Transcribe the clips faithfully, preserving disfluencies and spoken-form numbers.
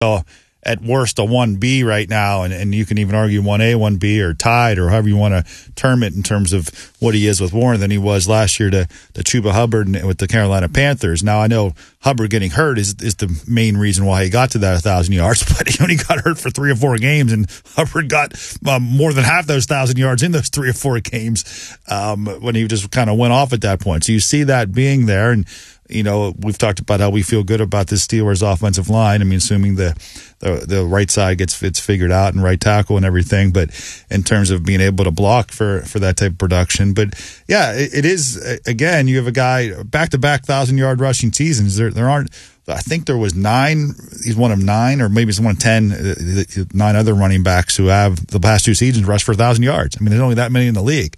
So at worst a one B right now, and, and you can even argue one A, one B, or tied, or however you want to term it in terms of what he is with Warren than he was last year to, to Chuba Hubbard and, with the Carolina Panthers. Now, I know Hubbard getting hurt is is the main reason why he got to that one thousand yards, but he only got hurt for three or four games, and Hubbard got um, more than half those one thousand yards in those three or four games um, when he just kind of went off at that point. So you see that being there, and you know, we've talked about how we feel good about this Steelers offensive line. I mean, assuming the, the the right side gets it's figured out and right tackle and everything, but in terms of being able to block for, for that type of production. But yeah, it, it is, again, you have a guy back-to-back thousand-yard rushing seasons. There there aren't, I think there was nine, he's one of nine, or maybe he's one of ten, nine other running backs who have the past two seasons rushed for one thousand yards. I mean, there's only that many in the league.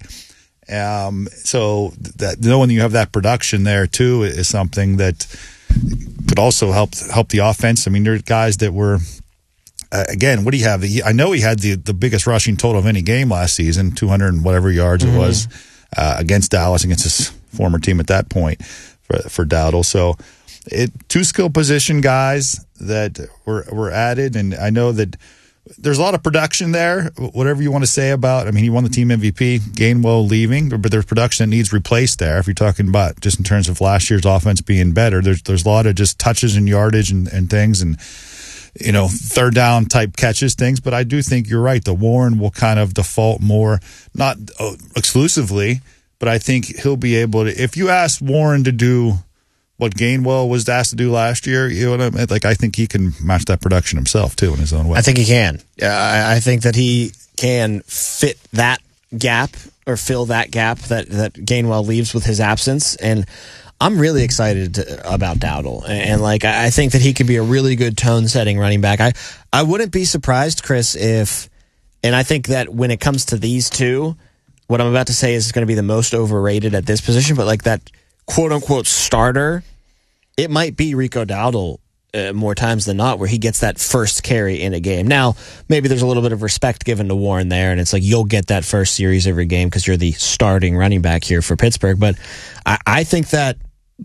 Um, so that knowing you have that production there too is something that could also help help the offense. I mean, there's guys that were uh, again. What do you have? I know he had the the biggest rushing total of any game last season, two hundred and whatever yards mm-hmm. it was uh, against Dallas, against his former team at that point for for Dowdle. So it two skill position guys that were were added, and I know that. There's a lot of production there, whatever you want to say about. I mean, he won the team M V P, Gainwell leaving, but there's production that needs replaced there. If you're talking about just in terms of last year's offense being better, there's there's a lot of just touches and yardage and, and things and, you know, third down type catches, things. But I do think you're right. The Warren will kind of default more, not exclusively, but I think he'll be able to. If you ask Warren to do what Gainwell was asked to do last year, you know what I mean? Like, I think he can match that production himself too in his own way. I think he can. I, I think that he can fit that gap or fill that gap that, that Gainwell leaves with his absence. And I'm really excited to, about Dowdle. And, and like, I think that he could be a really good tone-setting running back. I, I wouldn't be surprised, Chris, if, and I think that when it comes to these two, what I'm about to say is going to be the most overrated at this position, but like that quote-unquote starter, it might be Rico Dowdle uh, more times than not where he gets that first carry in a game. Now, maybe there's a little bit of respect given to Warren there, and it's like you'll get that first series every game because you're the starting running back here for Pittsburgh. But I, I think that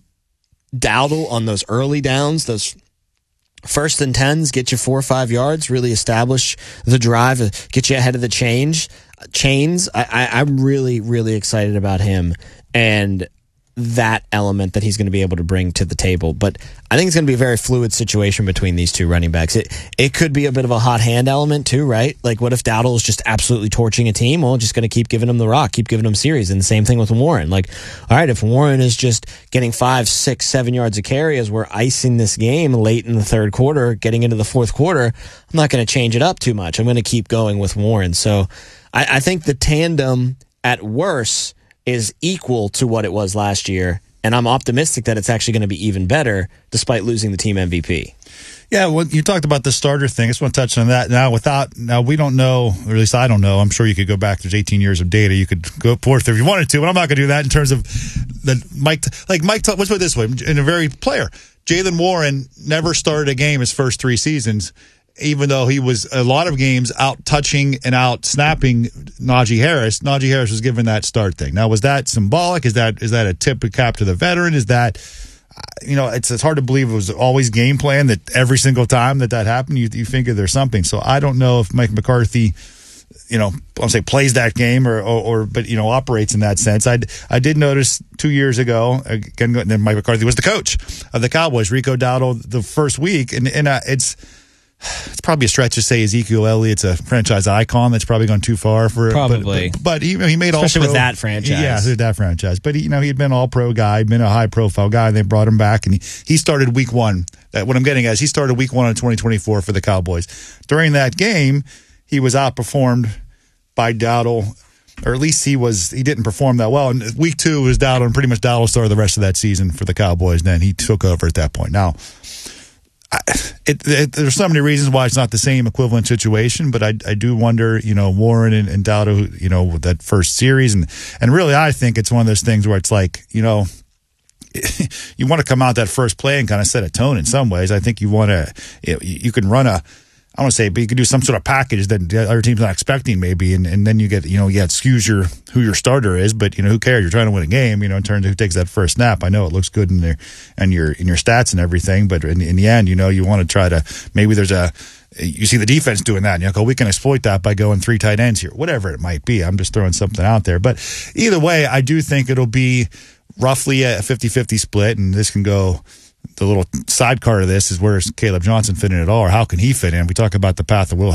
Dowdle on those early downs, those first and tens, get you four or five yards, really establish the drive, get you ahead of the change chains. I, I, I'm really, really excited about him. And that element that he's going to be able to bring to the table. But I think it's going to be a very fluid situation between these two running backs. It it could be a bit of a hot hand element too, right? Like, what if Dowdle is just absolutely torching a team? Well, just going to keep giving him the rock, keep giving him series. And the same thing with Warren. Like, all right, if Warren is just getting five, six, seven yards of carry as we're icing this game late in the third quarter, getting into the fourth quarter, I'm not going to change it up too much. I'm going to keep going with Warren. So I, I think the tandem at worst is equal to what it was last year, and I'm optimistic that it's actually going to be even better despite losing the team M V P. Yeah, well, you talked about the starter thing. I just want to touch on that. Now, without now, we don't know, or at least I don't know. I'm sure you could go back. There's eighteen years of data. You could go forth if you wanted to, but I'm not going to do that in terms of the Mike. Like Mike, let's put it this way: in a very player, Jaylen Warren never started a game his first three seasons, even though he was a lot of games out touching and out snapping Najee Harris. Najee Harris was given that start thing. Now, was that symbolic? Is that is that a tip of cap to the veteran? Is that, you know, it's it's hard to believe it was always game plan that every single time that that happened, you you figure there's something. So I don't know if Mike McCarthy, you know, I'll say plays that game or, or, or but, you know, operates in that sense. I, I did notice two years ago, again, then Mike McCarthy was the coach of the Cowboys, Rico Dowdle, the first week. And, and uh, it's, It's probably a stretch to say Ezekiel Elliott's a franchise icon. That's probably gone too far for probably. But, but, but he, he made all especially pro, with that franchise. Yeah, with that franchise. But he, you know, he had been all pro guy, been a high profile guy. They brought him back, and he, he started week one. That what I'm getting at is he started week one of twenty twenty-four for the Cowboys. During that game, he was outperformed by Dowdle, or at least he was. He didn't perform that well. And week two was Dowdle, and pretty much Dowdle started the rest of that season for the Cowboys. Then he took over at that point. Now. I, it, it, there's so many reasons why it's not the same equivalent situation, but I, I do wonder, you know, Warren and, and Dowdle, you know, with that first series, and and really, I think it's one of those things where it's like, you know, you want to come out that first play and kind of set a tone in some ways. I think you want to, you, you can run a, I don't say, but you could do some sort of package that the other team's not expecting, maybe, and, and then you get, you know, yeah, it skews your who your starter is, but you know, who cares? You're trying to win a game, you know, in terms of who takes that first snap. I know it looks good in their and your in your stats and everything, but in, in the end, you know, you want to try to maybe there's a you see the defense doing that, and you go, we can exploit that by going three tight ends here, whatever it might be. I'm just throwing something out there, but either way, I do think it'll be roughly a fifty-fifty split, and this can go. The little sidecar of this is where is Caleb Johnson fit in at all, or how can he fit in? We talk about the path of Will